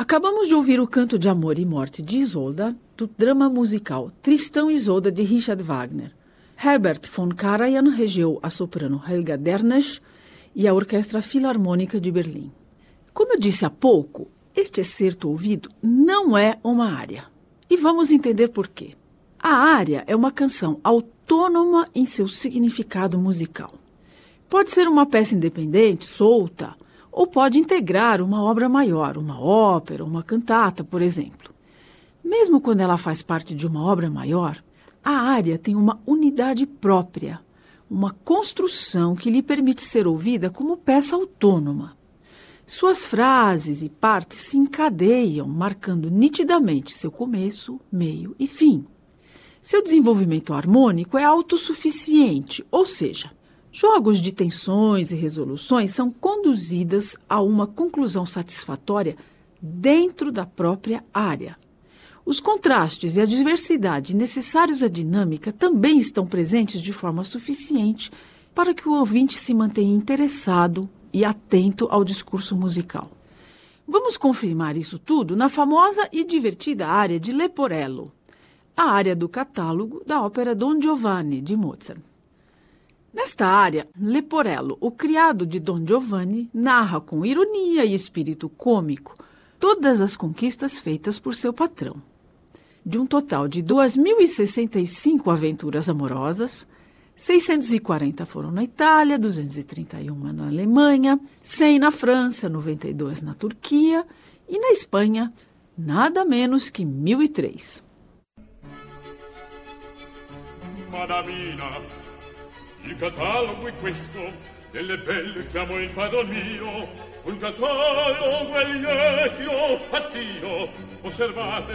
Acabamos de ouvir o canto de amor e morte de Isolda, do drama musical Tristão e Isolda, de Richard Wagner. Herbert von Karajan regeu a soprano Helga Dernesch e a Orquestra Filarmônica de Berlim. Como eu disse há pouco, este excerto ouvido não é uma área. E vamos entender por quê. A área é uma canção autônoma em seu significado musical. Pode ser uma peça independente, solta, ou pode integrar uma obra maior, uma ópera, uma cantata, por exemplo. Mesmo quando ela faz parte de uma obra maior, a área tem uma unidade própria, uma construção que lhe permite ser ouvida como peça autônoma. Suas frases e partes se encadeiam, marcando nitidamente seu começo, meio e fim. Seu desenvolvimento harmônico é autossuficiente, ou seja, jogos de tensões e resoluções são conduzidas a uma conclusão satisfatória dentro da própria área. Os contrastes e a diversidade necessários à dinâmica também estão presentes de forma suficiente para que o ouvinte se mantenha interessado e atento ao discurso musical. Vamos confirmar isso tudo na famosa e divertida área de Leporello, a área do catálogo da ópera Don Giovanni, de Mozart. Nesta área, Leporello, o criado de Don Giovanni, narra com ironia e espírito cômico todas as conquistas feitas por seu patrão. De um total de 2.065 aventuras amorosas, 640 foram na Itália, 231 na Alemanha, 100 na França, 92 na Turquia e na Espanha, nada menos que 1.003. Madamina, il catalogo è questo, delle belle che amo in padron mio, un catalogo è lieti ho fatt'io, osservate